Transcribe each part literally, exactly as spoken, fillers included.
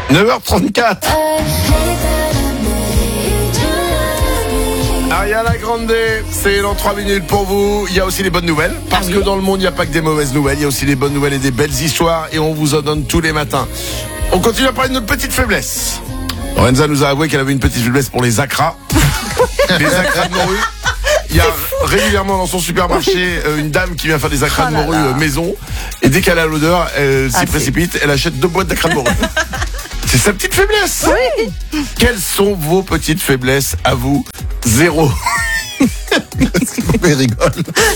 neuf heures trente-quatre. Ariana Grande, c'est dans trois minutes pour vous. Il y a aussi les bonnes nouvelles, parce que dans le monde, il n'y a pas que des mauvaises nouvelles. Il y a aussi des bonnes nouvelles et des belles histoires, et on vous en donne tous les matins. On continue à parler de notre petite faiblesse. Lorenza nous a avoué qu'elle avait une petite faiblesse pour les acras. Les acras de morue. Il y a régulièrement dans son supermarché euh, une dame qui vient faire des acras de morue euh, maison. Et dès qu'elle a l'odeur, elle s'y ah, précipite. Elle achète deux boîtes d'acras de morue. C'est sa petite faiblesse. Oui. Quelles sont vos petites faiblesses à vous? Zéro. Mais rigole.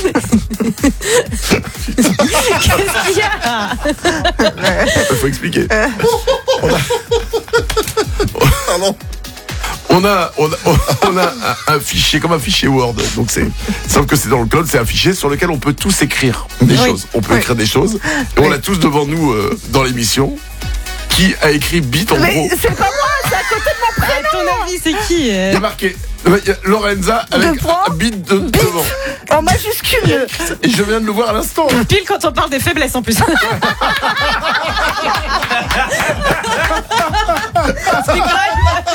Qu'est-ce qu'il y a? Il faut expliquer. On a... Pardon. On a, on a, on a un, un fichier, comme un fichier Word. Donc c'est, sauf que c'est dans le cloud, c'est un fichier sur lequel on peut tous écrire des oui. choses. On peut oui. écrire des choses. Et oui. on l'a tous devant nous euh, dans l'émission. Qui a écrit bit en Mais gros? C'est pas moi, c'est à côté de mon prénom. À ton avis, c'est qui euh... Il y a marqué il y a Lorenza avec un bit de bit devant. En majuscule. Et je viens de le voir à l'instant. Pile quand on parle des faiblesses en plus. C'est grave.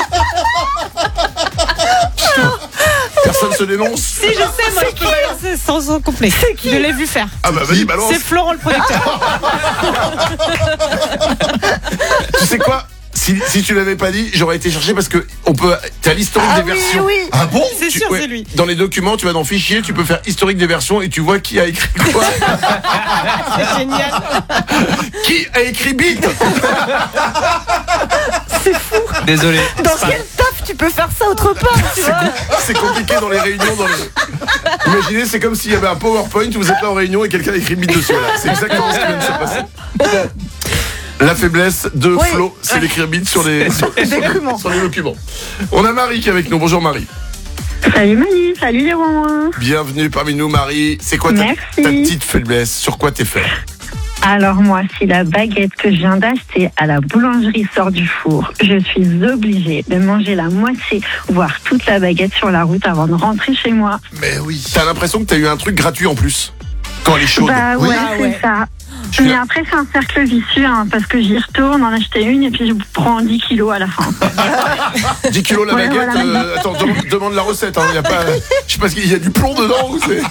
Personne se dénonce. Si, je sais, moi, je peux balancer sans, sans complet. C'est qui? Je l'ai vu faire. Ah bah vas-y, balance. C'est Florent le producteur. Tu sais quoi? Si, si tu l'avais pas dit, j'aurais été chercher parce que on peut. T'as l'historique ah des oui, versions. Oui. Ah bon? C'est tu, sûr, ouais, c'est lui. Dans les documents, tu vas dans fichier, tu peux faire historique des versions et tu vois qui a écrit quoi. C'est génial. Qui a écrit bit? C'est fou. Désolé. Dans quel taf tu peux faire ça autre part, tu vois? C'est compliqué dans les réunions. Dans les... Imaginez, c'est comme s'il y avait un PowerPoint, vous êtes là en réunion et quelqu'un a écrit bit dessus. Là. C'est exactement ce qui vient de se passer. La faiblesse de oui. Flo, c'est d'écrire bit sur les, sur, sur, sur les documents. On a Marie qui est avec nous. Bonjour Marie. Salut Manu, salut les Romains. Bienvenue parmi nous Marie. C'est quoi ta, ta petite faiblesse? Sur quoi t'es faible? Alors moi, si la baguette que je viens d'acheter à la boulangerie sort du four, je suis obligée de manger la moitié, voire toute la baguette sur la route avant de rentrer chez moi. Mais oui. T'as l'impression que t'as eu un truc gratuit en plus quand elle est chaude. Bah oui. ouais, c'est ouais. ça. Mais après, c'est un cercle vicieux, hein, parce que j'y retourne, en acheter une, et puis je prends dix kilos à la fin. dix kilos la ouais, baguette voilà. euh, Attends, demande, demande la recette. Hein, y a pas, je sais pas, il y a du plomb dedans ou c'est...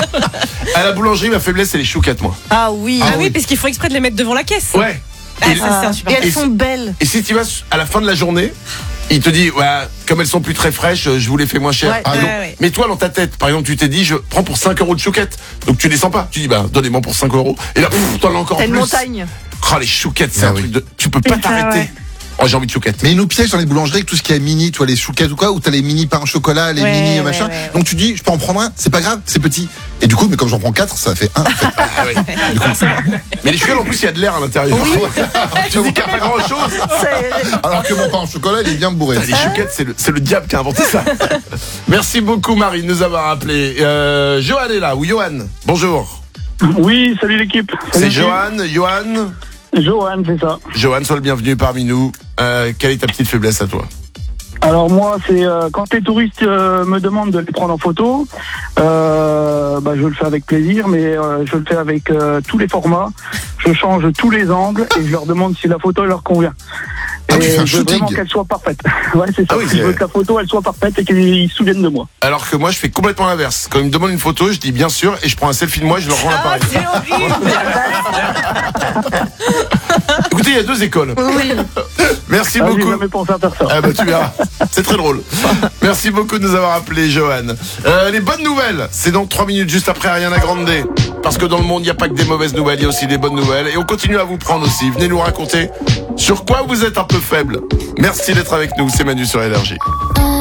À la boulangerie, ma faiblesse, c'est les chouquettes, moi. Ah oui. Ah, ah oui, oui, parce qu'il faut exprès de les mettre devant la caisse. Ouais. Ah, et, ça, et elles sont belles. Et si tu vas à la fin de la journée, il te dit, ouais, comme elles sont plus très fraîches, je vous les fais moins cher. Ouais, ah, ouais, non. ouais. Mais toi, dans ta tête, par exemple, tu t'es dit, je prends pour cinq euros de chouquettes. Donc tu descends pas. Tu dis, bah, donnez-moi pour cinq euros. Et là, pff, t'en as encore T'as plus. une montagne. Oh, les chouquettes, c'est ah, un oui. truc de. Tu peux pas c'est t'arrêter. Ça, ouais. Oh, j'ai envie de chouquettes. Mais ils nous piègent dans les boulangeries avec tout ce qui est mini, toi, les chouquettes ou quoi, ou t'as les mini pains au chocolat, les ouais, mini ouais, machin. Ouais, ouais. Donc tu dis, je peux en prendre un, c'est pas grave, c'est petit. Et du coup, mais comme j'en prends quatre, ça fait un. Ah, ouais. Du coup, mais les chouquettes, en plus, il y a de l'air à l'intérieur. Oui. Tu dis qu'il n'y a pas grand chose. Alors que mon pain au chocolat, il est bien bourré. Les chouquettes, c'est le, c'est le diable qui a inventé ça. Merci beaucoup, Marie, de nous avoir appelé. Euh, Johan est là, ou Johan. Bonjour. Oui, salut l'équipe. C'est Johan, Johan. Johan, c'est ça. Johan, sois le bienvenu parmi nous. Euh, quelle est ta petite faiblesse à toi? Alors moi, c'est euh, quand les touristes euh, me demandent de les prendre en photo, euh, bah, je le fais avec plaisir, mais euh, je le fais avec euh, tous les formats. Je change tous les angles et je leur demande si la photo leur convient. Ah oui, et c'est un je veux vraiment shooting. qu'elle soit parfaite. Ouais, c'est ça. Ah oui, je veux que la photo, elle soit parfaite et qu'ils se souviennent de moi. Alors que moi, je fais complètement l'inverse. Quand ils me demandent une photo, je dis bien sûr, et je prends un selfie de moi et je leur rends Ah, l'appareil. c'est horrible. Écoutez, il y a deux écoles. Oui. Merci Ah, j'ai beaucoup. jamais pensé à faire ça. Ah bah tu verras, c'est très drôle. Merci beaucoup de nous avoir appelé, Johan. Euh, les bonnes nouvelles, c'est dans trois minutes juste après Ariana Grande. Parce que dans le monde, il n'y a pas que des mauvaises nouvelles, il y a aussi des bonnes nouvelles. Et on continue à vous prendre aussi. Venez nous raconter sur quoi vous êtes un peu faible. Merci d'être avec nous, c'est Manu sur Énergie.